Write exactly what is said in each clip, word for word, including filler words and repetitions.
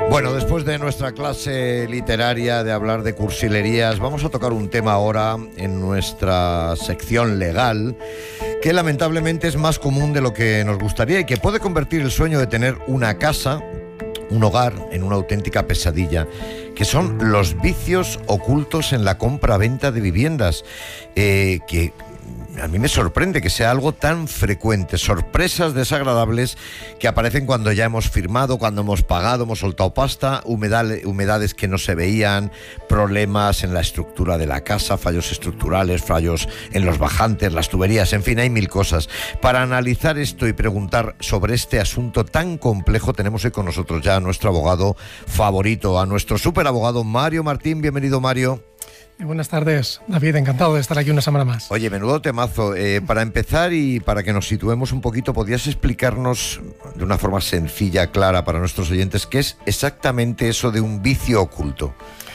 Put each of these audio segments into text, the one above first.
Bueno, después de nuestra clase literaria de hablar de cursilerías, vamos a tocar un tema ahora en nuestra sección legal que lamentablemente es más común de lo que nos gustaría y que puede convertir el sueño de tener una casa, un hogar, en una auténtica pesadilla, que son los vicios ocultos en la compra-venta de viviendas, eh, que a mí me sorprende que sea algo tan frecuente. Sorpresas desagradables que aparecen cuando ya hemos firmado, cuando hemos pagado, hemos soltado pasta, humedales, humedades que no se veían, problemas en la estructura de la casa, fallos estructurales, fallos en los bajantes, las tuberías, en fin, hay mil cosas. Para analizar esto y preguntar sobre este asunto tan complejo, tenemos hoy con nosotros ya a nuestro abogado favorito, a nuestro superabogado Mario Martín. Bienvenido, Mario. Buenas tardes, David, encantado de estar aquí una semana más. Oye, menudo temazo. Eh, para empezar y para que nos situemos un poquito, ¿podrías explicarnos de una forma sencilla, clara para nuestros oyentes, qué es exactamente eso de un vicio oculto?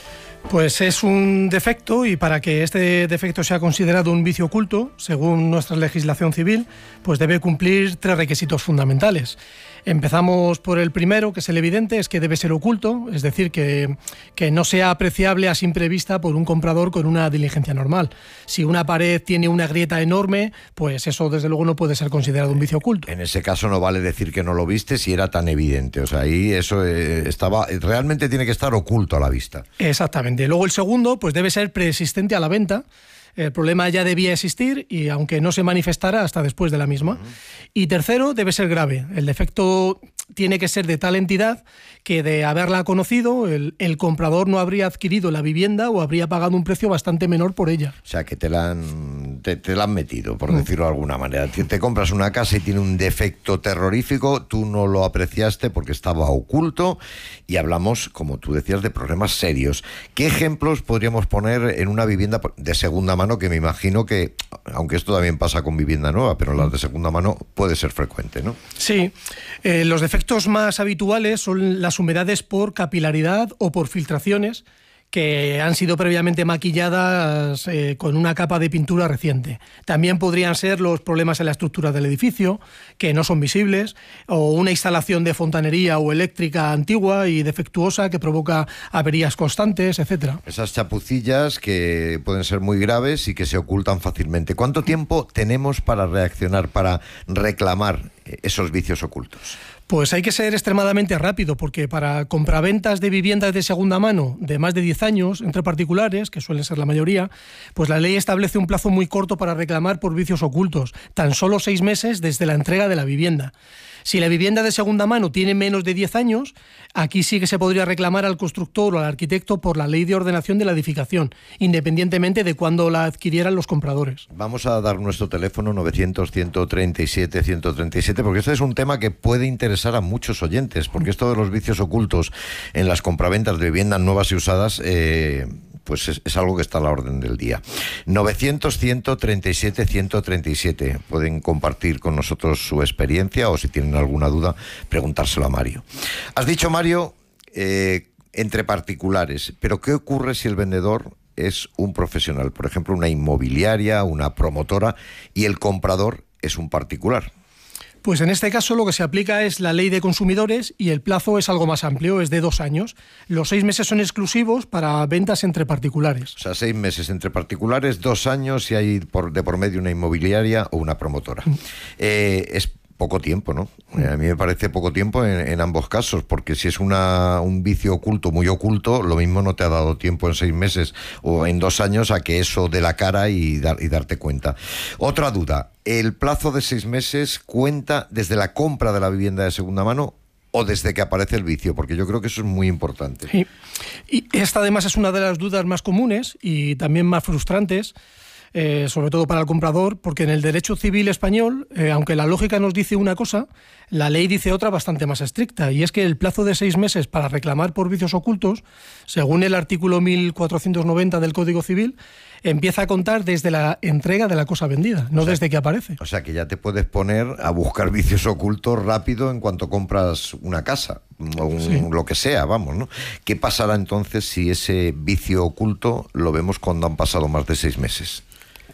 Pues es un defecto, y para que este defecto sea considerado un vicio oculto, según nuestra legislación civil, pues debe cumplir tres requisitos fundamentales. Empezamos por el primero, que es el evidente, es que debe ser oculto, es decir, que, que no sea apreciable a simple vista por un comprador con una diligencia normal. Si una pared tiene una grieta enorme, pues eso desde luego no puede ser considerado un vicio oculto. En ese caso no vale decir que no lo viste si era tan evidente, o sea, ahí eso eh, estaba, realmente tiene que estar oculto a la vista. Exactamente. Luego el segundo, pues debe ser preexistente a la venta. El problema ya debía existir, y aunque no se manifestara hasta después de la misma. Uh-huh. Y tercero, debe ser grave. El defecto tiene que ser de tal entidad que, de haberla conocido, el, el comprador no habría adquirido la vivienda o habría pagado un precio bastante menor por ella. O sea, que te la han, te, te la han metido, por uh-huh. decirlo de alguna manera. Te, te compras una casa y tiene un defecto terrorífico, tú no lo apreciaste porque estaba oculto, y hablamos, como tú decías, de problemas serios. ¿Qué ejemplos podríamos poner en una vivienda de segunda mano? Que me imagino que, aunque esto también pasa con vivienda nueva, pero las de segunda mano puede ser frecuente, ¿no? Sí, eh, los defectos más habituales son las humedades por capilaridad o por filtraciones que han sido previamente maquilladas eh, con una capa de pintura reciente. También podrían ser los problemas en la estructura del edificio, que no son visibles, o una instalación de fontanería o eléctrica antigua y defectuosa que provoca averías constantes, etcétera. Esas chapucillas que pueden ser muy graves y que se ocultan fácilmente. ¿Cuánto tiempo tenemos para reaccionar, para reclamar esos vicios ocultos? Pues hay que ser extremadamente rápido, porque para compraventas de viviendas de segunda mano de más de diez años entre particulares, que suelen ser la mayoría, pues la ley establece un plazo muy corto para reclamar por vicios ocultos, tan solo seis meses desde la entrega de la vivienda. Si la vivienda de segunda mano tiene menos de diez años, aquí sí que se podría reclamar al constructor o al arquitecto por la ley de ordenación de la edificación, independientemente de cuándo la adquirieran los compradores. Vamos a dar nuestro teléfono novecientos, ciento treinta y siete, ciento treinta y siete, porque este es un tema que puede interesar a muchos oyentes, porque esto de los vicios ocultos en las compraventas de viviendas nuevas y usadas, eh, pues es, es algo que está a la orden del día. novecientos, ciento treinta y siete, ciento treinta y siete. Pueden compartir con nosotros su experiencia, o si tienen alguna duda, preguntárselo a Mario. Has dicho, Mario, eh, entre particulares, pero ¿qué ocurre si el vendedor es un profesional? Por ejemplo, una inmobiliaria, una promotora, y el comprador es un particular. Pues en este caso lo que se aplica es la ley de consumidores, y el plazo es algo más amplio, es de dos años. Los seis meses son exclusivos para ventas entre particulares. O sea, seis meses entre particulares, dos años si hay por, de por medio una inmobiliaria o una promotora. Eh, es poco tiempo, ¿no? Eh, a mí me parece poco tiempo en, en ambos casos, porque si es una, un vicio oculto, muy oculto, lo mismo no te ha dado tiempo en seis meses o en dos años a que eso dé la cara y, dar, y darte cuenta. Otra duda, ¿el plazo de seis meses cuenta desde la compra de la vivienda de segunda mano o desde que aparece el vicio? Porque yo creo que eso es muy importante. Sí. Y esta además es una de las dudas más comunes y también más frustrantes, Eh, sobre todo para el comprador, porque en el derecho civil español, eh, aunque la lógica nos dice una cosa, la ley dice otra bastante más estricta, y es que el plazo de seis meses para reclamar por vicios ocultos, según el artículo mil cuatrocientos noventa del Código Civil, empieza a contar desde la entrega de la cosa vendida, no o sea, desde que aparece. O sea, que ya te puedes poner a buscar vicios ocultos rápido en cuanto compras una casa, o un, sí. lo que sea, vamos, ¿no? ¿Qué pasará entonces si ese vicio oculto lo vemos cuando han pasado más de seis meses?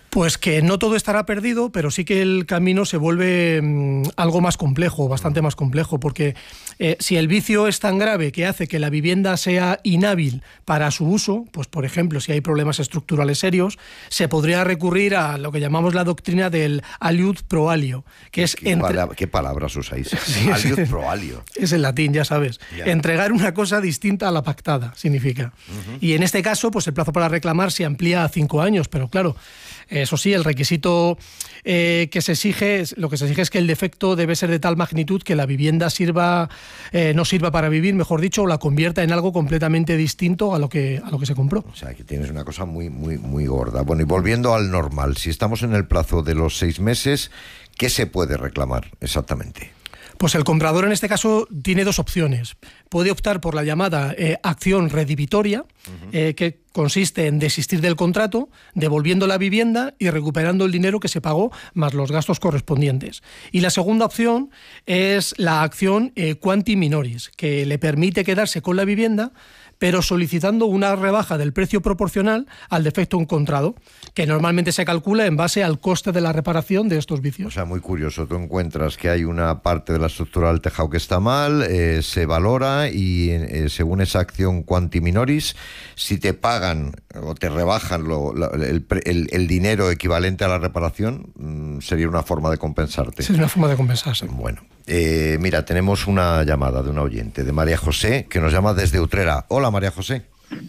Pues que no todo estará perdido, pero sí que el camino se vuelve mmm, algo más complejo, bastante más complejo, porque eh, si el vicio es tan grave que hace que la vivienda sea inhábil para su uso, pues por ejemplo, si hay problemas estructurales serios, se podría recurrir a lo que llamamos la doctrina del aliud pro alio, que es... ¿Qué, entre... palabra, ¿qué palabras usáis? Sí, aliud pro alio. Es el latín, ya sabes. Ya. Entregar una cosa distinta a la pactada, significa. Uh-huh. Y en este caso, pues el plazo para reclamar se amplía a cinco años, pero claro... Eso sí, el requisito eh, que se exige, lo que se exige es que el defecto debe ser de tal magnitud que la vivienda sirva, eh, no sirva para vivir, mejor dicho, o la convierta en algo completamente distinto a lo que a lo que se compró. O sea, que tienes una cosa muy, muy, muy gorda. Bueno, y volviendo al normal, si estamos en el plazo de los seis meses, ¿qué se puede reclamar exactamente? Pues el comprador en este caso tiene dos opciones. Puede optar por la llamada eh, acción redivitoria, uh-huh. eh, que consiste en desistir del contrato, devolviendo la vivienda y recuperando el dinero que se pagó más los gastos correspondientes. Y la segunda opción es la acción eh, quanti minoris, que le permite quedarse con la vivienda, pero solicitando una rebaja del precio proporcional al defecto encontrado, que normalmente se calcula en base al coste de la reparación de estos vicios. O sea, muy curioso, tú encuentras que hay una parte de la estructura del tejado que está mal, eh, se valora y eh, según esa acción quanti minoris, si te pagan o te rebajan lo, lo, el, el, el dinero equivalente a la reparación, mmm, sería una forma de compensarte. Sí, es una forma de compensarse. Bueno, eh, mira, tenemos una llamada de una oyente, de María José, que nos llama desde Utrera. Hola, María José.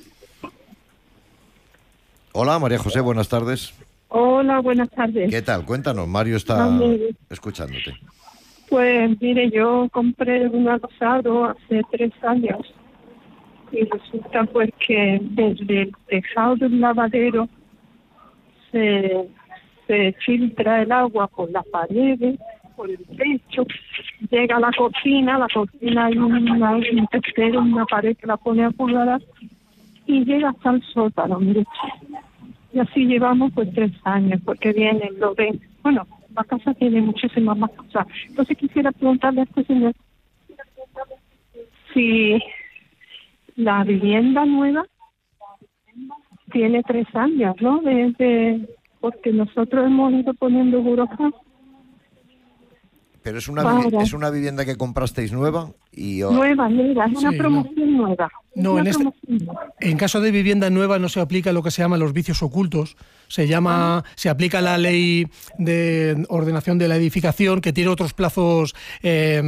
Hola, María José, buenas tardes. Hola, buenas tardes. ¿Qué tal? Cuéntanos, Mario está no, escuchándote. Pues mire, yo compré un adosado hace tres años y resulta pues que desde el tejado del lavadero se, se filtra el agua por las paredes, por el techo, llega a la cocina, la cocina hay una, un testero, una pared que la pone a pulgadas y llega hasta el sótano, mire. Y así llevamos pues tres años, porque vienen, lo ven. Bueno, la casa tiene muchísimas más cosas. Entonces quisiera preguntarle a este señor si la vivienda nueva tiene tres años, ¿no? Desde, porque nosotros hemos ido poniendo burocracia. Pero es una, vi- es una vivienda que comprasteis nueva y o... nueva, nueva, es una sí, promoción no. nueva. No, en, este, en caso de vivienda nueva no se aplica lo que se llama los vicios ocultos. Se llama, se aplica la ley de ordenación de la edificación, que tiene otros plazos eh,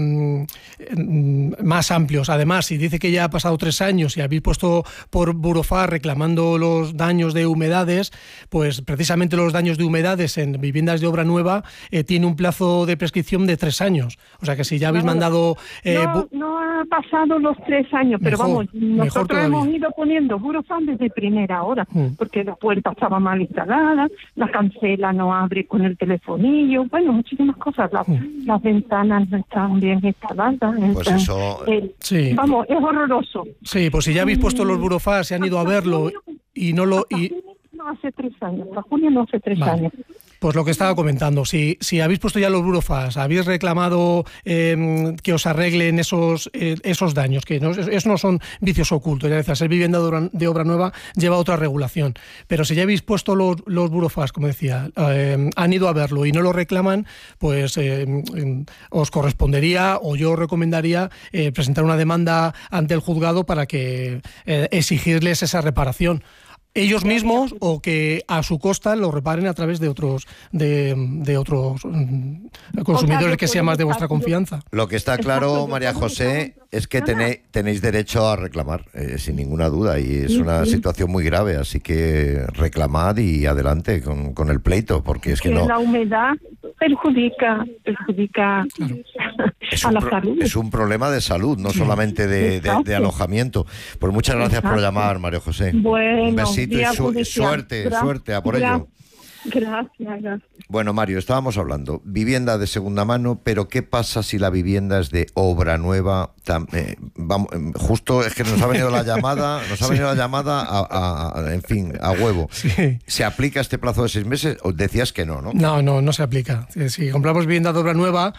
más amplios. Además, si dice que ya ha pasado tres años y habéis puesto por Burofar reclamando los daños de humedades, pues precisamente los daños de humedades en viviendas de obra nueva eh, tiene un plazo de prescripción de tres años. O sea que si ya habéis no, mandado... Eh, no, no ha pasado los tres años, pero mejor, vamos, nosotros hemos ido poniendo Burofan desde primera hora, mm. porque la puerta estaba mal instalada, la cancela no abre con el telefonillo, bueno, muchísimas cosas, las, mm. las ventanas no están bien instaladas. Pues entonces, eso... El, sí. Vamos, es horroroso. Sí, pues si ya habéis puesto los Burofan, se han ido a verlo y no lo... Y... No hace tres años, hasta junio no hace tres vale. años. Pues lo que estaba comentando, si, si habéis puesto ya los Burofas, habéis reclamado eh, que os arreglen esos eh, esos daños, que no, eso no son vicios ocultos, es decir, ser vivienda de obra, de obra nueva lleva otra regulación. Pero si ya habéis puesto los, los Burofas, como decía, eh, han ido a verlo y no lo reclaman, pues eh, os correspondería, o yo os recomendaría, eh, presentar una demanda ante el juzgado para que eh, exigirles esa reparación. Ellos mismos o que a su costa lo reparen a través de otros de, de otros um, consumidores que sean más de vuestra confianza. Lo que está claro, María José, es que tenéis, tenéis derecho a reclamar, eh, sin ninguna duda, y es una situación muy grave, así que reclamad y adelante con, con el pleito, porque es que, que no... La humedad perjudica, perjudica claro. es a un la pro, salud. Es un problema de salud, no solamente de, de, de alojamiento. Pues muchas gracias Exacto. por llamar, María José. Bueno, un besito y su, suerte, Gra suerte, a por Gra ello. Gracias, gracias. Bueno, Mario, estábamos hablando, vivienda de segunda mano, pero ¿qué pasa si la vivienda es de obra nueva? Eh, vamos, justo es que nos ha venido la llamada, nos ha venido sí. la llamada, a, a, a, en fin, a huevo. Sí. ¿Se aplica este plazo de seis meses? O decías que no, ¿no? No, no, no se aplica. Si compramos vivienda de obra nueva,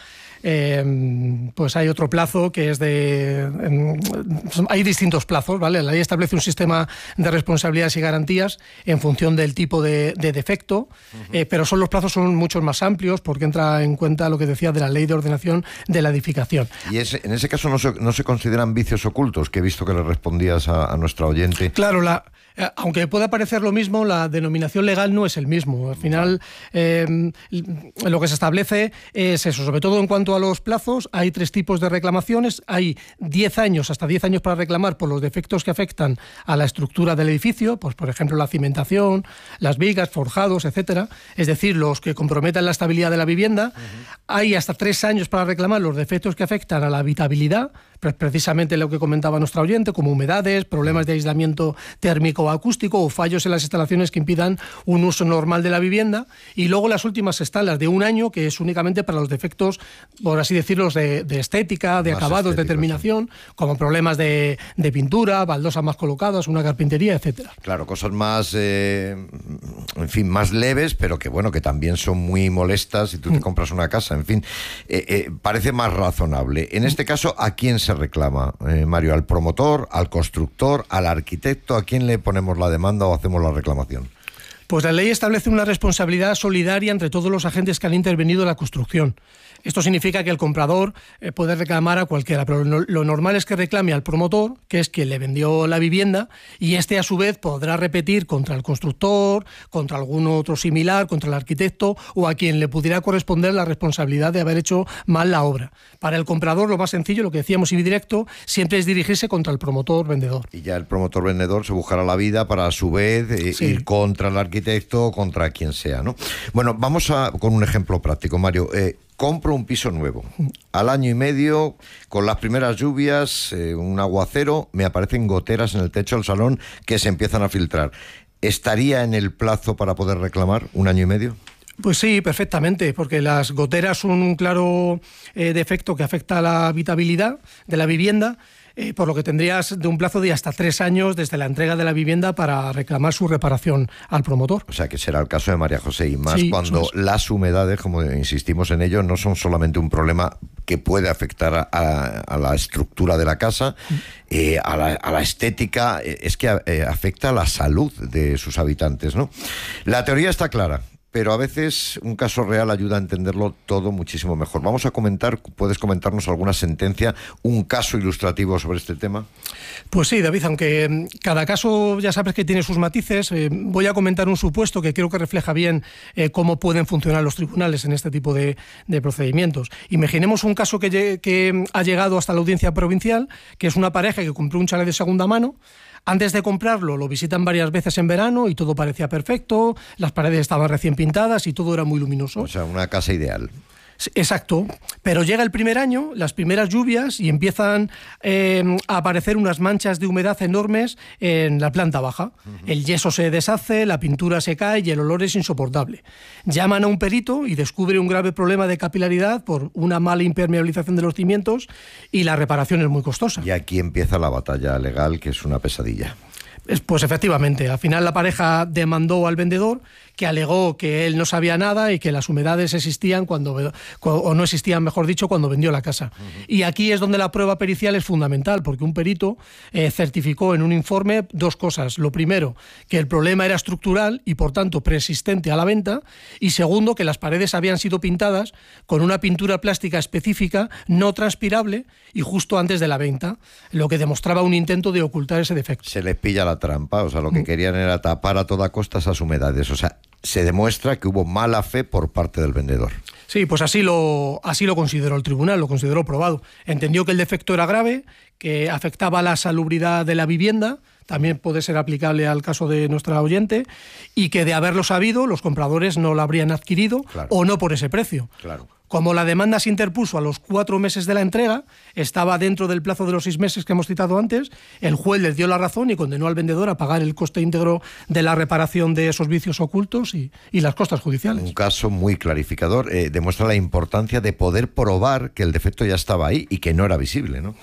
eh, pues hay otro plazo que es de... Eh, hay distintos plazos, ¿vale? La ley establece un sistema de responsabilidades y garantías en función del tipo de, de defecto, uh-huh. eh, pero son los plazos son muchos más amplios porque entra en cuenta lo que decía de la ley de ordenación de la edificación. Y ese, en ese caso no se, no se consideran vicios ocultos, que he visto que le respondías a, a nuestra oyente. Claro, la... aunque pueda parecer lo mismo, la denominación legal no es el mismo. Al final, eh, lo que se establece es eso, sobre todo en cuanto a los plazos, hay tres tipos de reclamaciones. Hay diez años, hasta diez años para reclamar por los defectos que afectan a la estructura del edificio, pues por ejemplo la cimentación, las vigas, forjados, etcétera. Es decir, los que comprometan la estabilidad de la vivienda. Uh-huh. Hay hasta tres años para reclamar los defectos que afectan a la habitabilidad, precisamente lo que comentaba nuestra oyente, como humedades, problemas de aislamiento térmico o acústico o fallos en las instalaciones que impidan un uso normal de la vivienda. Y luego las últimas están las de un año, que es únicamente para los defectos, por así decirlo, de, de estética, de más acabados, de terminación, sí. como problemas de, de pintura, baldosas más colocadas, una carpintería, etcétera. Claro, cosas más, eh, en fin, más leves, pero que bueno, que también son muy molestas si tú te mm. compras una casa, en fin, eh, eh, parece más razonable. En este caso, ¿a quién se reclama, eh, Mario? ¿Al promotor, al constructor, al arquitecto? ¿A quién le ponemos la demanda o hacemos la reclamación? Pues la ley establece una responsabilidad solidaria entre todos los agentes que han intervenido en la construcción. Esto significa que el comprador eh, puede reclamar a cualquiera, pero lo, lo normal es que reclame al promotor, que es quien le vendió la vivienda, y este a su vez podrá repetir contra el constructor, contra algún otro similar, contra el arquitecto o a quien le pudiera corresponder la responsabilidad de haber hecho mal la obra. Para el comprador lo más sencillo, lo que decíamos y directo, siempre es dirigirse contra el promotor vendedor. Y ya el promotor vendedor se buscará la vida para a su vez eh, sí. ir contra el arquitecto o contra quien sea, ¿no? Bueno, vamos a con un ejemplo práctico, Mario. Eh, Compro un piso nuevo. Al año y medio, con las primeras lluvias, eh, un aguacero, me aparecen goteras en el techo del salón que se empiezan a filtrar. ¿Estaría en el plazo para poder reclamar un año y medio? Pues sí, perfectamente, porque las goteras son un claro eh, defecto que afecta a la habitabilidad de la vivienda, eh, por lo que tendrías de un plazo de hasta tres años desde la entrega de la vivienda para reclamar su reparación al promotor. O sea, que será el caso de María José, y más sí, cuando las humedades, como insistimos en ello, no son solamente un problema que puede afectar a, a la estructura de la casa, eh, a, la, a la estética, eh, es que eh, afecta a la salud de sus habitantes, ¿no? La teoría está clara, pero a veces un caso real ayuda a entenderlo todo muchísimo mejor. Vamos a comentar, ¿puedes comentarnos alguna sentencia, un caso ilustrativo sobre este tema? Pues sí, David, aunque cada caso ya sabes que tiene sus matices, eh, voy a comentar un supuesto que creo que refleja bien eh, cómo pueden funcionar los tribunales en este tipo de, de procedimientos. Imaginemos un caso que, que ha llegado hasta la audiencia provincial, que es una pareja que compró un chalet de segunda mano. Antes de comprarlo, lo visitan varias veces en verano y todo parecía perfecto, las paredes estaban recién pintadas y todo era muy luminoso. O sea, una casa ideal. Exacto, pero llega el primer año, las primeras lluvias, y empiezan eh, a aparecer unas manchas de humedad enormes en la planta baja. Uh-huh. El yeso se deshace, la pintura se cae y el olor es insoportable. Llaman a un perito y descubre un grave problema de capilaridad por una mala impermeabilización de los cimientos, y la reparación es muy costosa. Y aquí empieza la batalla legal, que es una pesadilla. Pues efectivamente, al final la pareja demandó al vendedor, que alegó que él no sabía nada y que las humedades existían cuando, o no existían, mejor dicho, cuando vendió la casa. Uh-huh. Y aquí es donde la prueba pericial es fundamental, porque un perito eh, certificó en un informe dos cosas. Lo primero, que el problema era estructural y por tanto preexistente a la venta, y segundo, que las paredes habían sido pintadas con una pintura plástica específica, no transpirable y justo antes de la venta, lo que demostraba un intento de ocultar ese defecto. Se les pilla la trampa, o sea, lo que querían era tapar a toda costa esas humedades, o sea, se demuestra que hubo mala fe por parte del vendedor. Sí, pues así lo, así lo consideró el tribunal, lo consideró probado. Entendió que el defecto era grave, que afectaba la salubridad de la vivienda, también puede ser aplicable al caso de nuestra oyente, y que de haberlo sabido, los compradores no la habrían adquirido, claro, o no por ese precio. Claro. Como la demanda se interpuso a los cuatro meses de la entrega, estaba dentro del plazo de los seis meses que hemos citado antes, el juez les dio la razón y condenó al vendedor a pagar el coste íntegro de la reparación de esos vicios ocultos y, y las costas judiciales. Un caso muy clarificador, eh, demuestra la importancia de poder probar que el defecto ya estaba ahí y que no era visible, ¿no?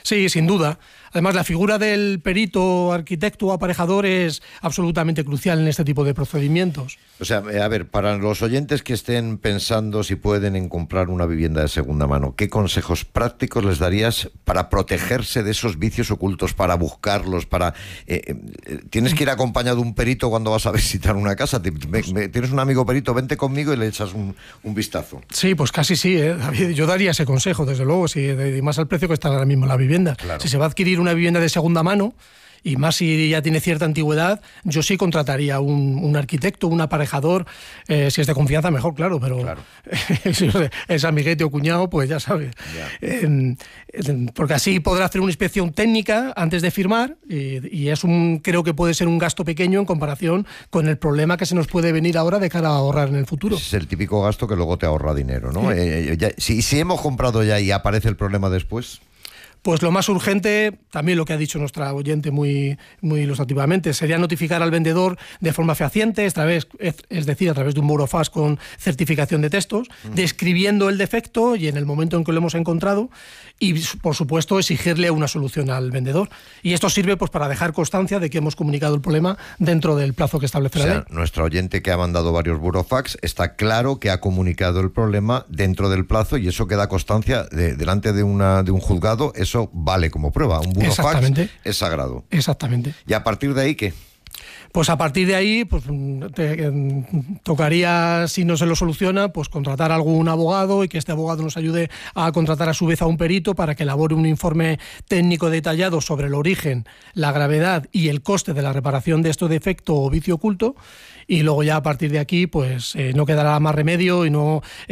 Sí, sin duda. Además, la figura del perito, arquitecto o aparejador es absolutamente crucial en este tipo de procedimientos. O sea, a ver, para los oyentes que estén pensando si pueden en comprar una vivienda de segunda mano, ¿qué consejos prácticos les darías para protegerse de esos vicios ocultos, para buscarlos, para... Eh, eh, ¿Tienes que ir acompañado de un perito cuando vas a visitar una casa? ¿Te, me, me, ¿Tienes un amigo perito? Vente conmigo y le echas un, un vistazo. Sí, pues casi sí, ¿eh? Yo daría ese consejo, desde luego, si, y más al precio que está ahora mismo la vivienda. Claro. Si se va a adquirir una vivienda de segunda mano, y más si ya tiene cierta antigüedad, yo sí contrataría un, un arquitecto, un aparejador, eh, si es de confianza mejor, claro, pero claro. si es amiguete o cuñado, pues ya sabes. Eh, eh, porque así podrá hacer una inspección técnica antes de firmar y, y es un, creo que puede ser un gasto pequeño en comparación con el problema que se nos puede venir ahora de cara a ahorrar en el futuro. Es el típico gasto que luego te ahorra dinero, ¿no? Sí. Eh, ya, si, si hemos comprado ya y aparece el problema después... Pues lo más urgente, también lo que ha dicho nuestra oyente muy, muy ilustrativamente, sería notificar al vendedor de forma fehaciente, esta vez, es, es decir, a través de un burofax con certificación de textos, mm. describiendo el defecto y en el momento en que lo hemos encontrado y, por supuesto, exigirle una solución al vendedor. Y esto sirve pues para dejar constancia de que hemos comunicado el problema dentro del plazo que establece la ley. O sea, nuestra oyente que ha mandado varios burofax está claro que ha comunicado el problema dentro del plazo y eso queda constancia de, delante de, una, de un juzgado. Eso vale como prueba. Un burofax es sagrado. Exactamente. ¿Y a partir de ahí qué? Pues a partir de ahí, pues te, eh, tocaría, si no se lo soluciona, pues contratar a algún abogado y que este abogado nos ayude a contratar a su vez a un perito para que elabore un informe técnico detallado sobre el origen, la gravedad y el coste de la reparación de este defecto o vicio oculto. Y luego ya a partir de aquí, pues eh, no quedará más remedio y no